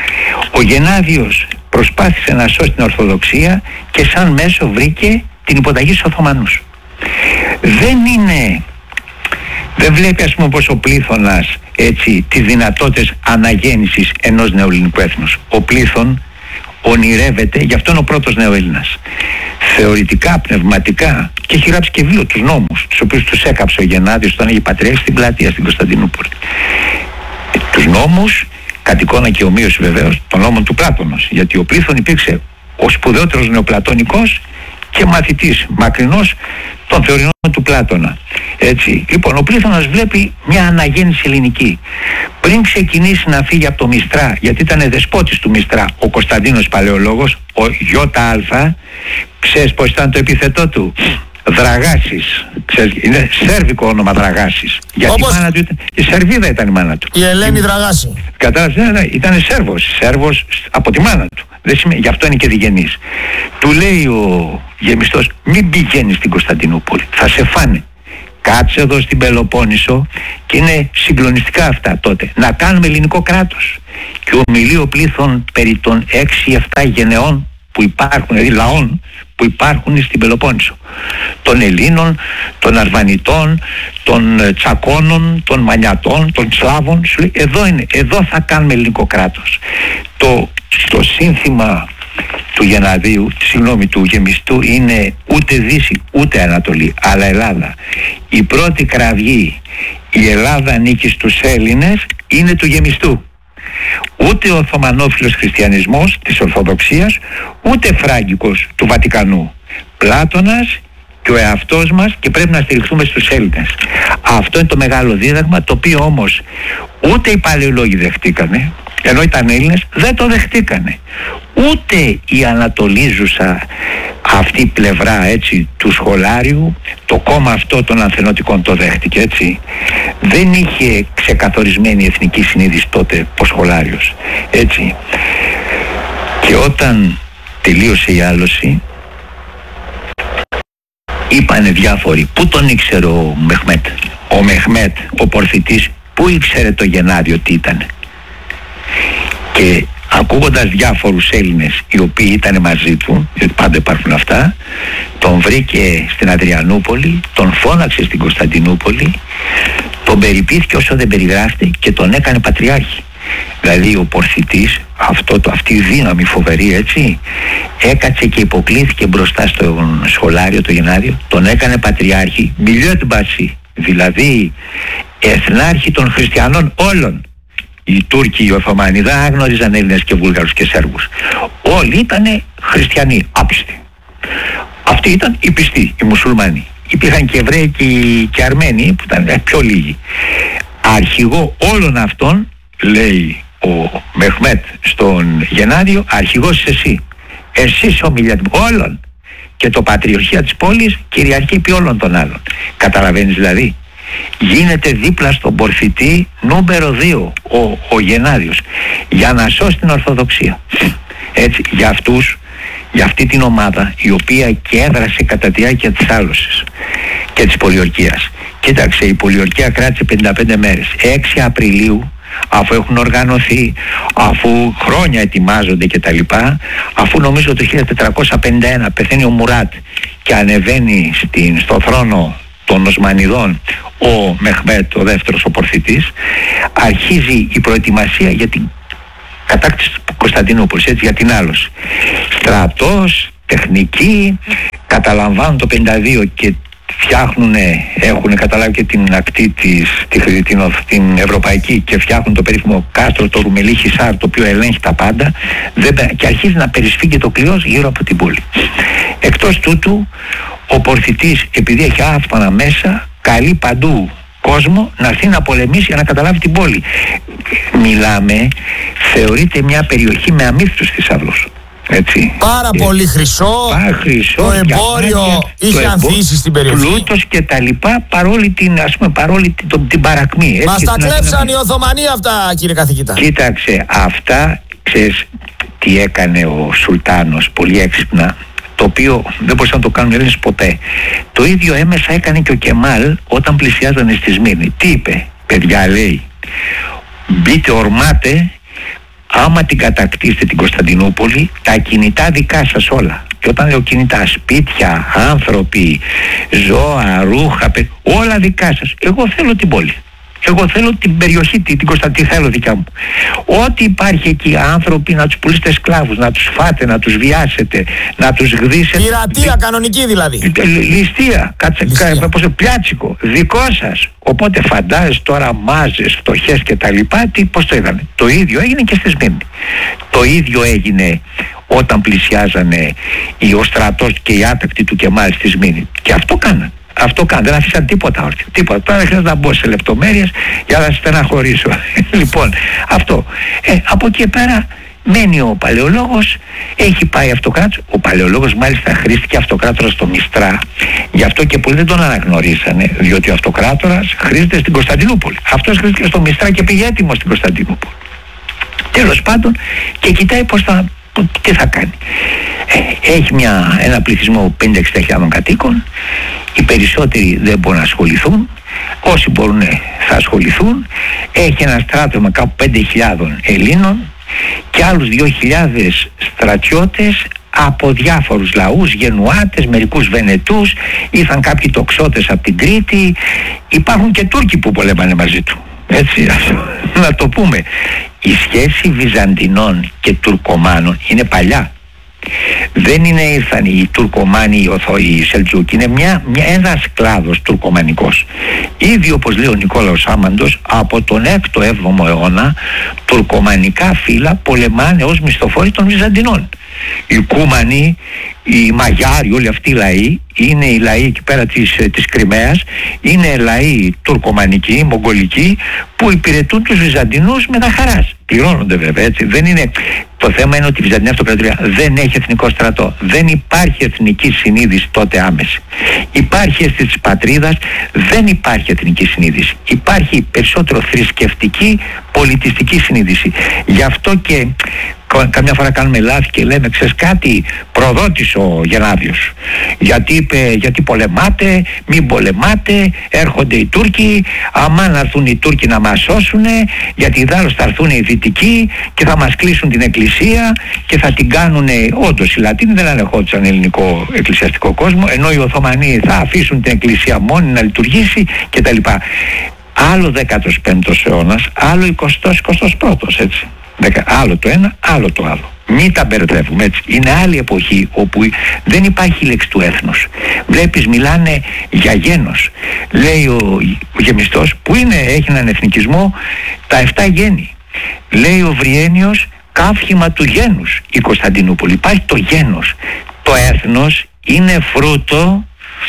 Ο Γενάδιος προσπάθησε να σώσει την Ορθοδοξία και σαν μέσο βρήκε την υποταγή στους Οθωμανούς. Δεν είναι, δεν βλέπει ας πούμε πως ο πλήθωνας έτσι τις δυνατότητες αναγέννησης ενός νεοελληνικού έθνους. Ο πλήθων ονειρεύεται, γι' αυτό είναι ο πρώτος νεοέλληνας. Θεωρητικά, πνευματικά, και έχει γράψει και βιβλίο, τους νόμους, τους οποίους τους έκαψε ο Γενάδιος όταν είχε πατριάρχη στην Πλατεία, στην Κωνσταντινούπολη. Ε, τους νόμους, κατ' εικόνα και ομοίωση βεβαίως, των νόμων του Πλάτωνος, γιατί ο Πλήθων υπήρξε ο σπουδαιότερος νεοπλατωνικός και μαθητής μακρινός των θεωρινών του Πλάτωνα. Έτσι. Λοιπόν, ο Πλήθωνας βλέπει μια αναγέννηση ελληνική. Πριν ξεκινήσει να φύγει από το Μιστρά, γιατί ήταν δεσπότης του Μιστρά, ο Κωνσταντίνος Παλαιολόγος, ο ΙΑ, ξέρεις πως ήταν το επίθετό του? Δραγάσης. Ξέρεις, είναι σέρβικο όνομα Δραγάσης. Γιατί όπως... η μάνα του ήταν, η Σερβίδα ήταν η μάνα του. Η Ελένη Δραγάση. Κατάλαβες, ναι, ναι, ήταν Σέρβος. Σέρβος από τη μάνα του. Δεν σημαίνει, γι' αυτό είναι και διγενής. Του λέει ο γεμιστός, μην πηγαίνεις στην Κωνσταντινούπολη, θα σε φάνε. Κάτσε εδώ στην Πελοπόννησο, και είναι συγκλονιστικά αυτά τότε. Να κάνουμε ελληνικό κράτος. Και ομιλεί ο Πλήθων περί των έξι εφτά γενεών που υπάρχουν, δηλαδή λαών που υπάρχουν στην Πελοπόννησο. Των Ελλήνων, των Αρβανιτών, των Τσακώνων, των Μανιατών, των Σλάβων. Σου λέει, εδώ είναι, εδώ θα κάνουμε ελληνικό κράτος. Το, το σύνθημα του Γεναδίου, συγγνώμη, του γεμιστού, είναι ούτε Δύση ούτε Ανατολή, αλλά Ελλάδα. Η πρώτη κραυγή, η Ελλάδα ανήκει στους Έλληνες, είναι του γεμιστού. Ούτε ο Οθωμανόφιλος χριστιανισμός της Ορθοδοξίας, ούτε φράγκικος του Βατικανού. Πλάτωνας και ο εαυτός μας, και πρέπει να στηριχθούμε στους Έλληνες. Αυτό είναι το μεγάλο δίδαγμα, το οποίο όμως ούτε οι παλαιολόγοι δεχτήκανε, ενώ ήταν Έλληνες, δεν το δεχτήκανε. Ούτε η ανατολίζουσα αυτή πλευρά, έτσι, του Σχολάριου, το κόμμα αυτό των Ανθενωτικών, το δέχτηκε, έτσι. Δεν είχε ξεκαθορισμένη εθνική συνείδηση τότε ο Σχολάριος, έτσι. Και όταν τελείωσε η άλωση, είπανε διάφοροι, πού τον ήξερε ο Μεχμέτ? Ο Μεχμέτ, ο Πορθητής, πού ήξερε το Γενάδιο τι ήταν? Και ακούγοντας διάφορους Έλληνες οι οποίοι ήταν μαζί του, γιατί πάντα υπάρχουν αυτά, τον βρήκε στην Αδριανούπολη, τον φώναξε στην Κωνσταντινούπολη, τον περιποιήθηκε όσο δεν περιγράφεται και τον έκανε πατριάρχη. Δηλαδή ο Πορθητής, αυτό, το, αυτή η δύναμη φοβερή, έτσι, έκατσε και υποκλήθηκε μπροστά στον Σχολάριο, το Γενάδιο, τον έκανε πατριάρχη, μιλιότμπαση, δηλαδή εθνάρχη των χριστιανών όλων. Οι Τούρκοι, οι Οθωμανοί δεν άγνωριζαν Έλληνες και Βούλγαρους και Σέρβους. Όλοι ήταν χριστιανοί, άπιστοι. Αυτοί ήταν οι πιστοί, οι μουσουλμάνοι. Υπήρχαν και Εβραίοι και, και Αρμένοι που ήταν πιο λίγοι. Αρχηγό όλων αυτών, λέει ο Μεχμέτ στον Γενάδιο, αρχηγός είσαι εσύ. Εσύ είσαι ομιλία όλων. Και το πατριαρχία της πόλης κυριαρχεί επί όλων των άλλων. Καταλαβαίνεις δηλαδή? Γίνεται δίπλα στον Πορθητή νούμερο δύο ο, ο Γενάδιος, για να σώσει την Ορθοδοξία. Έτσι, για αυτούς, για αυτή την ομάδα, η οποία και έδρασε κατά τη διάρκεια της άλωσης και της πολιορκίας. Κοίταξε, η πολιορκία κράτησε πενήντα πέντε μέρες. έξι Απριλίου, αφού έχουν οργανωθεί, αφού χρόνια ετοιμάζονται κτλ., αφού νομίζω το χίλια τετρακόσια πενήντα ένα πεθαίνει ο Μουράτ και ανεβαίνει στην, στο θρόνο των Οσμανιδών ο Μεχμέτ, ο δεύτερος, ο πορθητής. Αρχίζει η προετοιμασία για την κατάκτηση του Κωνσταντινούπολης, έτσι, για την άλωση. Στρατός, τεχνική, καταλαμβάνουν το πενήντα δύο και φτιάχνουν, έχουν καταλάβει και την ακτή της, την, την, την ευρωπαϊκή, και φτιάχνουν το περίφημο κάστρο, το Ρουμελί Χισάρ, το οποίο ελέγχει τα πάντα, δεν, και αρχίζει να περισφύγει το κλειός γύρω από την πόλη. Εκτός τούτου, ο πορθητής, επειδή έχει άφθονα μέσα, καλεί παντού κόσμο να έρθει να πολεμήσει για να καταλάβει την πόλη. Μιλάμε, θεωρείται μια περιοχή με αμύθιτους θησαυρούς. Έτσι. Πάρα ε, πολύ χρυσό, πάρα χρυσό, το εμπόριο διαμάτια, είχε ανθίσει στην περιοχή. Πλούτος και τα λοιπά, παρόλη την, ας πούμε, παρόλη την, την, την παρακμή. Έτσι, μας τα κλέψαν οι Οθωμανοί αυτά, κύριε καθηγητά. Κοίταξε, αυτά, ξέρεις τι έκανε ο Σουλτάνος πολύ έξυπνα, το οποίο δεν μπορούσαν να το κάνουν οι Έλληνες ποτέ. Το ίδιο έμεσα έκανε και ο Κεμάλ όταν πλησιάζανε στη Σμύρνη. Τι είπε? Παιδιά, λέει, μπείτε, ορμάτε, άμα την κατακτήσετε την Κωνσταντινούπολη, τα κινητά δικά σας όλα. Και όταν λέω κινητά, σπίτια, άνθρωποι, ζώα, ρούχα, όλα δικά σας. Εγώ θέλω την πόλη. Εγώ θέλω την περιοχή, την Κωνσταντινούπολη, θέλω δικιά μου. Ό,τι υπάρχει εκεί, άνθρωποι, να τους πουλήσετε σκλάβους, να τους φάτε, να τους βιάσετε, να τους γδίσετε. Πειρατεία, κανονική δηλαδή. Ληστεία, κάτσε, κα, πιάτσικο, δικό σας. Οπότε φαντάζεσαι τώρα μάζες, φτωχές και τα λοιπά, τι, πώς το είδανε. Το ίδιο έγινε και στη Σμύρνη. Το ίδιο έγινε όταν πλησιάζανε ο στρατός και οι άτακτοι του Κεμάλ στη Σμύρνη. Και αυτό κάνανε. Αυτό κάνουν, δεν αφήσαν τίποτα όρθιο. Τίποτα. Τώρα δεν χρειάζεται να μπω σε λεπτομέρειες για να στεναχωρήσω. Λοιπόν, αυτό. Ε, από εκεί πέρα μένει ο Παλαιολόγος, έχει πάει αυτοκράτορας. Ο Παλαιολόγος μάλιστα χρήστηκε αυτοκράτορας στο Μιστρά. Γι' αυτό και πολλοί δεν τον αναγνωρίσανε, διότι ο αυτοκράτορας χρήζεται στην Κωνσταντινούπολη. Αυτός χρήστηκε στο Μιστρά και πήγε έτοιμος στην Κωνσταντινούπολη. Τέλος πάντων, και κοιτάει πώς θα, τι θα κάνει. Ε, έχει μια, ένα πληθυσμό πενήντα εξήντα χιλιάδων κατοίκων. Οι περισσότεροι δεν μπορούν να ασχοληθούν. Όσοι μπορούν θα ασχοληθούν. Έχει ένα στράτευμα κάπου πέντε χιλιάδων Ελλήνων και άλλους δύο χιλιάδες στρατιώτες από διάφορους λαούς, Γενουάτες, μερικούς Βενετούς, ήρθαν κάποιοι τοξότες από την Κρήτη, υπάρχουν και Τούρκοι που πολέμανε μαζί του. Έτσι, να το πούμε. Η σχέση Βυζαντινών και Τουρκομάνων είναι παλιά. Δεν είναι ήρθαν οι Τουρκομάνοι, οι Οθωοί, οι Σελτζούκοι, είναι μια, μια, ένας κλάδος τουρκομανικός. Ήδη, όπως λέει ο Νικόλαος Άμαντος, από τον έκτο έβδομο αιώνα τουρκομανικά φύλλα πολεμάνε ως μισθοφόροι των Βυζαντινών. Οι Κούμανοι, οι Μαγιάροι, όλοι αυτοί οι λαοί, είναι οι λαοί εκεί πέρα της, της Κριμαίας, είναι λαοί τουρκομανικοί, μογγολικοί, που υπηρετούν τους Βυζαντινούς με τα χαράς. Πληρώνονται βέβαια, έτσι. Δεν είναι... Το θέμα είναι ότι η Βυζαντινή Αυτοκρατορία δεν έχει εθνικό στρατό. Δεν υπάρχει εθνική συνείδηση τότε άμεση. Υπάρχει αίσθηση της πατρίδας, δεν υπάρχει εθνική συνείδηση. Υπάρχει περισσότερο θρησκευτική, πολιτιστική συνείδηση. Γι' αυτό και καμιά φορά κάνουμε λάθη και λέμε, ξέρεις κάτι, προδότης ο Γενάδιος. Γιατί είπε, γιατί πολεμάτε, μην πολεμάτε, έρχονται οι Τούρκοι, άμα να έρθουν οι Τούρκοι να μας σώσουν, γιατί δάλλως θα έρθουν οι Δυτικοί και θα μας κλείσουν την εκκλησία και θα την κάνουν. Όντως οι Λατίνοι δεν ανεχόντουσαν ελληνικό εκκλησιαστικό κόσμο, ενώ οι Οθωμανοί θα αφήσουν την εκκλησία μόνη να λειτουργήσει κτλ. Άλλο δέκατος πέμπτος αιώνας, άλλο εικοστός εικοστός πρώτος, έτσι. Άλλο το ένα, άλλο το άλλο. Μην τα μπερδεύουμε, έτσι. Είναι άλλη εποχή όπου δεν υπάρχει λέξη του έθνους. Βλέπεις, μιλάνε για γένος. Λέει ο, ο γεμιστός, που είναι, έχει έναν εθνικισμό, τα εφτά γέννη. Λέει ο Βριένιος, καύχημα του γένους η Κωνσταντινούπολη. Υπάρχει το γένος. Το έθνος είναι φρούτο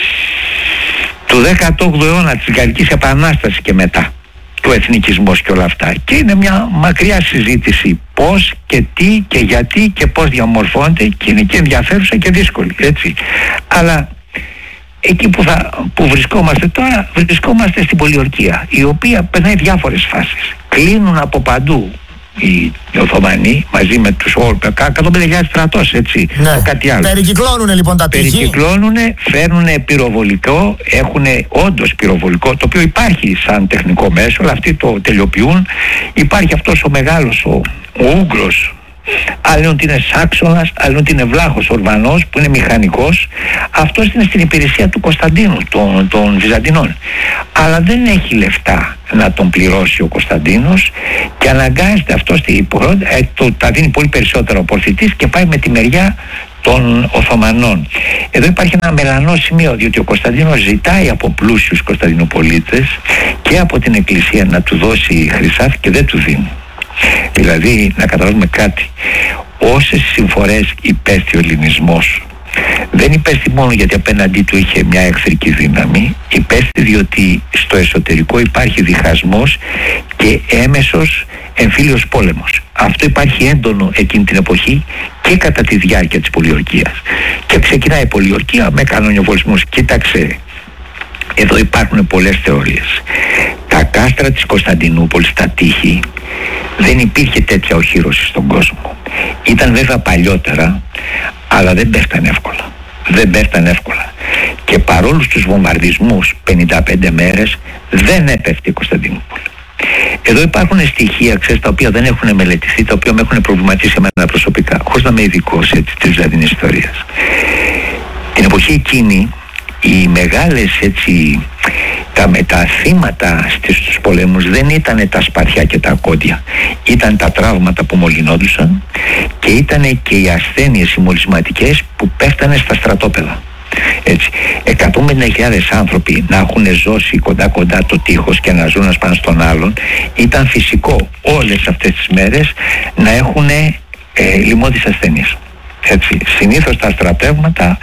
του δέκατου όγδοου αιώνα, της Γαλλικής Επανάστασης και μετά. Του εθνικισμός και όλα αυτά. Και είναι μια μακριά συζήτηση πώς και τι και γιατί και πώς διαμορφώνεται, και είναι και ενδιαφέρουσα και δύσκολη, έτσι. Αλλά εκεί που, θα, που βρισκόμαστε τώρα, βρισκόμαστε στην πολιορκία, η οποία περνάει διάφορες φάσεις. Κλείνουν από παντού οι Οθωμανοί μαζί με τους εκατόν πέντε χιλιάδες στρατός, έτσι. Ναι. Κάτι άλλο. Περικυκλώνουνε λοιπόν τα τείχη. Περικυκλώνουνε, φέρνουνε πυροβολικό, έχουνε όντως πυροβολικό, το οποίο υπάρχει σαν τεχνικό μέσο, αλλά αυτοί το τελειοποιούν. Υπάρχει αυτός ο μεγάλος, ο, ο Ούγγρος, άλλοι λένε ότι είναι Σάξονας, άλλοι λένε ότι είναι Βλάχος Ορβανός που είναι μηχανικός. Αυτός είναι στην υπηρεσία του Κωνσταντίνου, των, των Βυζαντινών, αλλά δεν έχει λεφτά να τον πληρώσει ο Κωνσταντίνος και αναγκάζεται αυτός τη, ε, το, τα δίνει πολύ περισσότερο ο Πορφυτής και πάει με τη μεριά των Οθωμανών. Εδώ υπάρχει ένα μελανό σημείο, διότι ο Κωνσταντίνος ζητάει από πλούσιους Κωνσταντινοπολίτες και από την Εκκλησία να του δώσει χρυσάφι και δεν του δίνει. Δηλαδή, να καταλάβουμε κάτι, όσες συμφορές υπέστη ο ελληνισμός, δεν υπέστη μόνο γιατί απέναντί του είχε μια εχθρική δύναμη, υπέστη διότι στο εσωτερικό υπάρχει διχασμός και έμεσος εμφύλιος πόλεμος. Αυτό υπάρχει έντονο εκείνη την εποχή και κατά τη διάρκεια της πολιορκίας. Και ξεκινάει η πολιορκία με κανονιοβολισμούς. Κοίταξε, εδώ υπάρχουν πολλές θεωρίες. Τα κάστρα της Κωνσταντινούπολης, τα τείχη, δεν υπήρχε τέτοια οχύρωση στον κόσμο. Ήταν βέβαια παλιότερα, αλλά δεν πέφτανε εύκολα. Δεν πέφτανε εύκολα. Και παρόλους τους βομβαρδισμούς πενήντα πέντε μέρες δεν έπεφτε η Κωνσταντινούπολη. Εδώ υπάρχουν στοιχεία, ξέρεις, τα οποία δεν έχουν μελετηθεί, τα οποία με έχουν προβληματίσει εμένα προσωπικά, χωρίς να είμαι ειδικός έτσι της Βυζαντινής ιστορίας. Την εποχή εκείνη, οι μεγάλες έτσι, τα, τα θύματα στους πολέμους δεν ήταν τα σπαθιά και τα ακόντια, ήταν τα τραύματα που μολυνόντουσαν και ήταν και οι ασθένειες οι μολυσματικές που πέφτανε στα στρατόπεδα. Έτσι, εκατόν πενήντα χιλιάδες άνθρωποι να έχουν ζώσει κοντά κοντά το τείχος και να ζουν ένας πάνω στον άλλον, ήταν φυσικό όλες αυτές τις μέρες να έχουν ε, λοιμώδεις ασθένειες. Έτσι, συνήθως τα στρατεύματα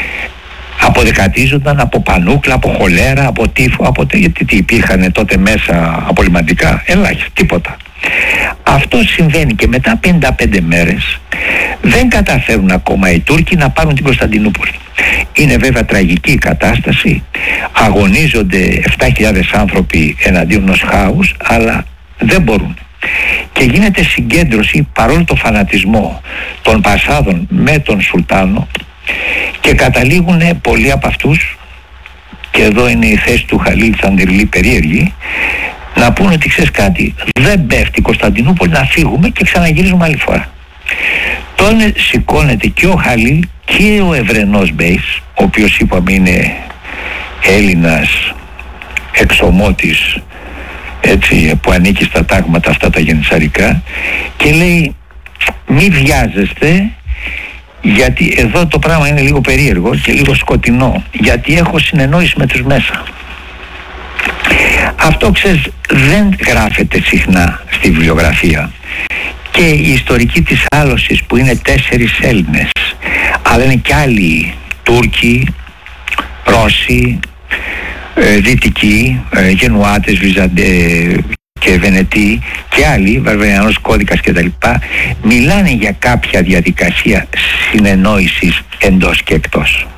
αποδεκατίζονταν από πανούκλα, από χολέρα, από τύφο, από τε, γιατί τι υπήρχαν τότε μέσα απολυμαντικά, ελάχιστα, τίποτα. Αυτό συμβαίνει και μετά πενήντα πέντε μέρες δεν καταφέρουν ακόμα οι Τούρκοι να πάρουν την Κωνσταντινούπολη. Είναι βέβαια τραγική η κατάσταση, αγωνίζονται επτά χιλιάδες άνθρωποι εναντίον ενός χάους, αλλά δεν μπορούν. Και γίνεται συγκέντρωση παρόλο το φανατισμό των Πασάδων με τον Σουλτάνο και καταλήγουν πολλοί από αυτούς, και εδώ είναι η θέση του Χαλίλ Τσαντιρλή περίεργη, να πούνε ότι ξέρεις κάτι, δεν πέφτει η Κωνσταντινούπολη, να φύγουμε και ξαναγυρίζουμε άλλη φορά. Τότε σηκώνεται και ο Χαλίλ και ο Ευρενός Μπέης, ο οποίος είπαμε είναι Έλληνας εξωμότης, έτσι, που ανήκει στα τάγματα αυτά τα γεννησαρικά, και λέει μη βιάζεστε, γιατί εδώ το πράγμα είναι λίγο περίεργο και λίγο σκοτεινό, γιατί έχω συνεννόηση με τους μέσα. Αυτό, ξέρεις, δεν γράφεται συχνά στη βιβλιογραφία, και η ιστορική της άλωσης που είναι τέσσερις Έλληνες, αλλά είναι και άλλοι Τούρκοι, Ρώσοι, ε, Δυτικοί, ε, Γενουάτες, Βυζαντέ και Βενετοί και άλλοι, Βαρβαριανός κώδικας κτλ. Μιλάνε για κάποια διαδικασία συνεννόησης εντός και εκτός.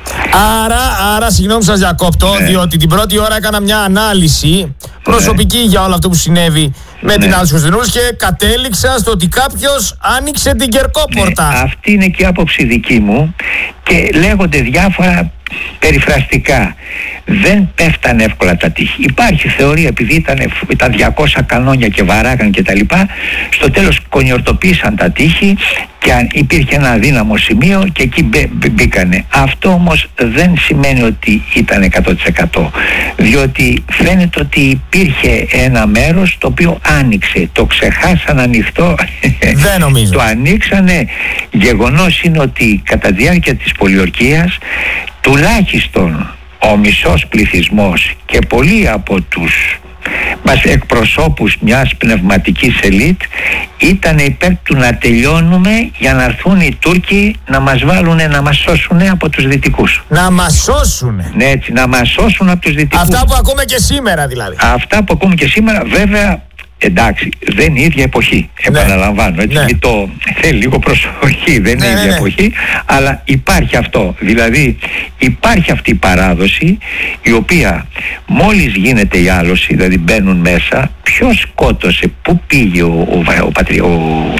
Άρα, άρα συγγνώμη σας διακόπτω, ναι. διότι την πρώτη ώρα έκανα μια ανάλυση προσωπική, ναι, για όλο αυτό που συνέβη με, ναι, την άλωση Κωνσταντινούπολης και κατέληξα στο ότι κάποιος άνοιξε την Κερκόπορτα. Ναι, αυτή είναι και η άποψη δική μου και λέγονται διάφορα περιφραστικά. Δεν πέφτανε εύκολα τα τείχη. Υπάρχει θεωρία, επειδή ήταν τα διακόσια κανόνια και βαράγαν και τα λοιπά, στο τέλος κονιορτοποίησαν τα τείχη και αν υπήρχε ένα αδύναμο σημείο και εκεί μπέ, μπέ, μπήκανε. Αυτό όμως δεν σημαίνει ότι ήταν εκατό τοις εκατό, διότι φαίνεται ότι υπήρχε ένα μέρος το οποίο άνοιξε, το ξεχάσαν ανοιχτό. Δεν νομίζω. Το ανοίξανε. Γεγονός είναι ότι κατά τη διάρκεια της πολιορκίας τουλάχιστον ο μισός πληθυσμός και πολλοί από τους μας εκπροσώπους μιας πνευματικής ελίτ ήταν υπέρ του να τελειώνουμε για να έρθουν οι Τούρκοι να μας βάλουν, να μας σώσουν από τους Δυτικούς. Να μας σώσουν. Ναι, έτσι, να μας σώσουν από τους Δυτικούς. Αυτά που ακούμε και σήμερα δηλαδή. Αυτά που ακούμε και σήμερα, βέβαια. Εντάξει, δεν είναι η ίδια εποχή, ναι, επαναλαμβάνω, έτσι, ναι, το θέλει λίγο προσοχή, δεν είναι, ναι, η ίδια, ναι, εποχή, αλλά υπάρχει αυτό, δηλαδή υπάρχει αυτή η παράδοση η οποία μόλις γίνεται η άλωση, δηλαδή μπαίνουν μέσα, ποιος σκότωσε, πού πήγε ο, ο, ο, πατρι, ο,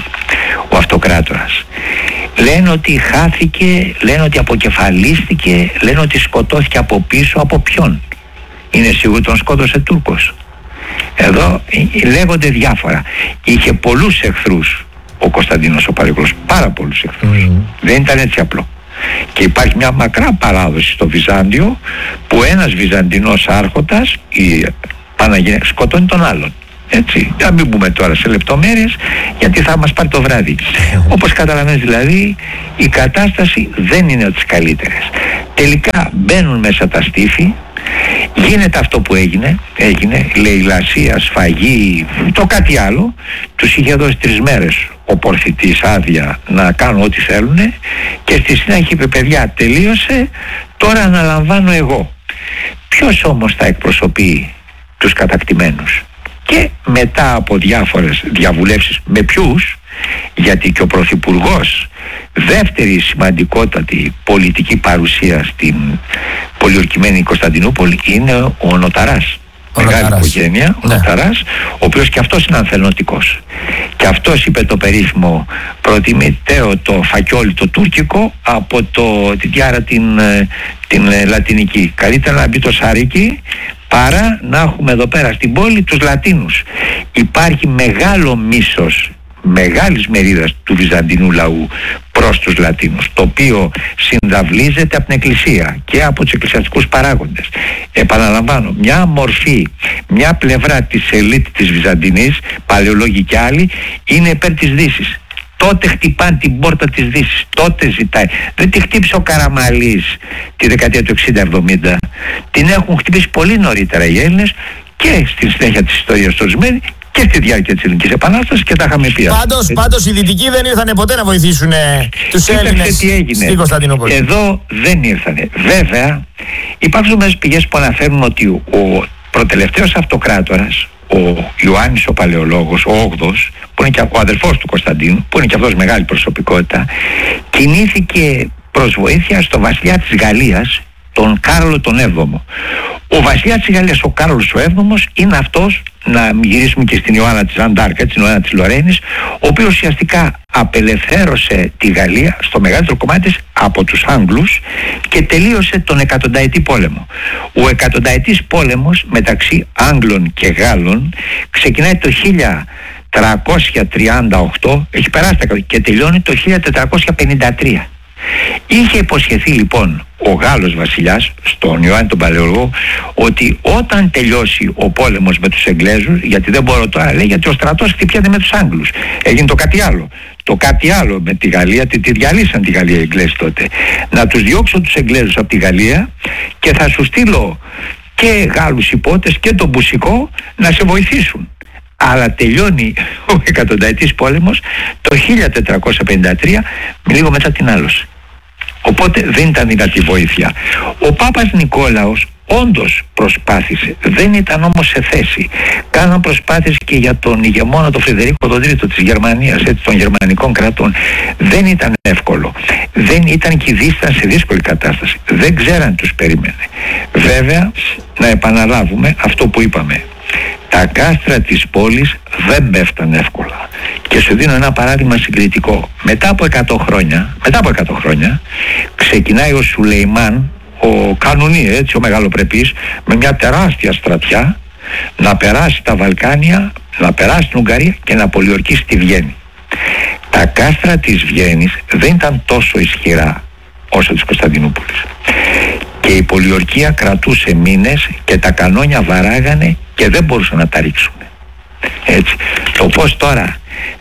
ο αυτοκράτορας. Λένε ότι χάθηκε, λένε ότι αποκεφαλίστηκε, λένε ότι σκοτώθηκε από πίσω, από ποιον? Είναι σίγουρο τον σκότωσε Τούρκος? Εδώ λέγονται διάφορα. Είχε πολλούς εχθρούς ο Κωνσταντίνος ο Παλαιολόγος, πάρα πολλούς εχθρούς. Mm. Δεν ήταν έτσι απλό. Και υπάρχει μια μακρά παράδοση στο Βυζάντιο που ένας Βυζαντινός άρχοντας η, παναγε... σκοτώνει τον άλλον. Έτσι, να μην μπούμε τώρα σε λεπτομέρειες γιατί θα μας πάρει το βράδυ. Όπως καταλαβαίνεις δηλαδή, η κατάσταση δεν είναι από τις καλύτερες. Τελικά μπαίνουν μέσα τα στήφη, γίνεται αυτό που έγινε, έγινε λαιλασία, σφαγή, το κάτι άλλο. Τους είχε δώσει τρεις μέρες ο Πορθητής άδεια να κάνουν ό,τι θέλουν και στη συνέχεια είπε, παιδιά, τελείωσε, τώρα αναλαμβάνω εγώ. Ποιος όμως θα εκπροσωπεί τους κατακτημένους? Και μετά από διάφορες διαβουλεύσεις με ποιους, γιατί και ο Πρωθυπουργός, δεύτερη σημαντικότατη πολιτική παρουσία στην πολιορκημένη Κωνσταντινούπολη, είναι ο Νοταράς. Ο Μεγάλη Νοταράς. Οικογένεια, ο ναι. Νοταράς, ο οποίος και αυτός είναι ανθελνωτικός. Και αυτός είπε το περίφημο, προτιμητέω το φακιόλι το τουρκικό από το, τη διάρα την, την λατινική. Καλύτερα να μπει το σαρίκι παρά να έχουμε εδώ πέρα στην πόλη τους Λατίνους. Υπάρχει μεγάλο μίσος μεγάλης μερίδας του βυζαντινού λαού προς τους Λατίνους, το οποίο συνδαυλίζεται από την Εκκλησία και από τους εκκλησιαστικούς παράγοντες. Επαναλαμβάνω, μια μορφή, μια πλευρά της ελίτ της Βυζαντινής, παλαιολόγοι και άλλοι, είναι υπέρ της Δύσης. Τότε χτυπάνε την πόρτα της Δύσης, τότε ζητάει. Δεν τη χτύπησε ο Καραμαλής τη δεκαετία του εξήντα εβδομήντα, την έχουν χτυπήσει πολύ νωρίτερα οι Έλληνες και στη συνέχεια της ιστορίας ορισμένη και στη διάρκεια της Ελληνικής Επανάστασης και τα είχαμε πει. Πάντως, πάντως οι Δυτικοί δεν ήρθαν ποτέ να βοηθήσουν τους Έλληνες στην Κωνσταντινούπολη. Εδώ δεν ήρθανε. Βέβαια, υπάρχουν μέσα πηγές που αναφέρουν ότι ο προτελευταίος αυτοκράτορας, ο Ιωάννης ο Παλαιολόγος, ο Όγδος, που είναι και ο αδελφός του Κωνσταντίνου, που είναι και αυτός μεγάλη προσωπικότητα, κινήθηκε προς βοήθεια στο βασιλιά της Γαλλίας, τον Κάρολο τον Έβδομο. Ο βασιλιάς της Γαλλίας, ο Κάρολος ο Έβδομος, είναι αυτός, να γυρίσουμε και στην Ιωάννα της Αντάρκα, την Ιωάννα της Λορένης, ο οποίος ουσιαστικά απελευθέρωσε τη Γαλλία στο μεγαλύτερο κομμάτι της από τους Άγγλους και τελείωσε τον εκατονταετή πόλεμο. Ο εκατονταετής πόλεμος μεταξύ Άγγλων και Γάλλων ξεκινάει το χίλια τριακόσια τριάντα οκτώ, έχει περάσει και τελειώνει το χίλια τετρακόσια πενήντα τρία. Είχε υποσχεθεί λοιπόν ο Γάλλος βασιλιάς στον Ιωάννη τον Παλαιολόγο ότι όταν τελειώσει ο πόλεμος με τους Εγγλέζους, γιατί δεν μπορώ τώρα, λέει, γιατί ο στρατός χτυπιέται με τους Άγγλους, έγινε το κάτι άλλο το κάτι άλλο με τη Γαλλία, τη, τη διαλύσαν τη Γαλλία οι Εγγλέζοι τότε, να τους διώξω τους Εγγλέζους από τη Γαλλία και θα σου στείλω και Γάλλους υπότες και τον Μπουσικό να σε βοηθήσουν. Αλλά τελειώνει ο εκατονταετής πόλεμος το χίλια τετρακόσια πενήντα τρία, λίγο μετά την άλωση. Οπότε δεν ήταν δυνατή βοήθεια. Ο Πάπας Νικόλαος όντως προσπάθησε, δεν ήταν όμως σε θέση. Κάναν προσπάθειες και για τον ηγεμόνα τον Φρεντερίκο τον Τρίτο της Γερμανίας, έτσι, των γερμανικών κρατών. Δεν ήταν εύκολο. Δεν ήταν και οι Δύσσοι σε δύσκολη κατάσταση. Δεν ξέραν τους περίμενε. Βέβαια, να επαναλάβουμε αυτό που είπαμε. Τα κάστρα της πόλης δεν πέφταν εύκολα. Και σου δίνω ένα παράδειγμα συγκριτικό. Μετά από εκατό χρόνια, μετά από εκατό χρόνια ξεκινάει ο Σουλεϊμάν, ο Κανουνί, έτσι, ο μεγαλοπρεπής, με μια τεράστια στρατιά να περάσει τα Βαλκάνια, να περάσει την Ουγγαρία και να πολιορκήσει τη Βιέννη. Τα κάστρα της Βιέννης δεν ήταν τόσο ισχυρά όσο της Κωνσταντινούπολης. Και η πολιορκία κρατούσε μήνες και τα κανόνια βαράγανε και δεν μπορούσαν να τα ρίξουν. Έτσι. Το πώς τώρα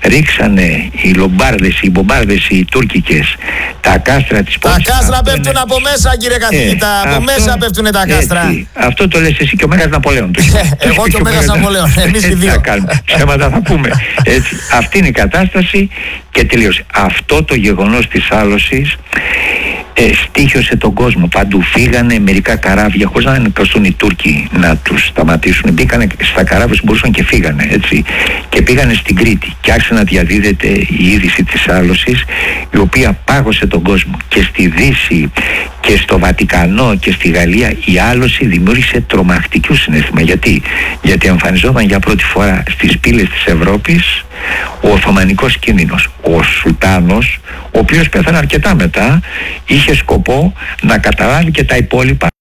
ρίξανε οι Λομπάρδες, οι Μπομπάρδες, οι Τούρκικες τα κάστρα της πόλης. Τα κάστρα πέφτουν είναι... από μέσα, κύριε καθηγητά, ε, από αυτό, μέσα πέφτουν τα κάστρα. Έτσι. Αυτό το λες εσύ και ο Μέγας Ναπολέον. Εγώ και ο Μέγας Ναπολέον, εμείς οι δύο. Θα κάνουμε, ψέματα θα πούμε. Έτσι. Αυτή είναι η κατάσταση και τελείωσε. Αυτό το γεγονός της άλωσης ε, στοίχιωσε τον κόσμο. Παντού φύγανε μερικά καράβια χωρίς να νικαστούν οι Τούρκοι να τους σταματήσουν. Μπήκανε στα καράβια που μπορούσαν και φύγανε, έτσι. Και πήγανε στην Κρήτη και άρχισε να διαδίδεται η είδηση της άλωσης, η οποία πάγωσε τον κόσμο. Και στη Δύση και στο Βατικανό και στη Γαλλία η άλωση δημιούργησε τρομακτικό συναίσθημα. Γιατί? Γιατί εμφανιζόταν για πρώτη φορά στις πύλες της Ευρώπης ο Οθωμανικός κίνδυνος. Ο Σουλτάνος, ο οποίος πέθανε αρκετά μετά, είχε σκοπό να καταλάβει και τα υπόλοιπα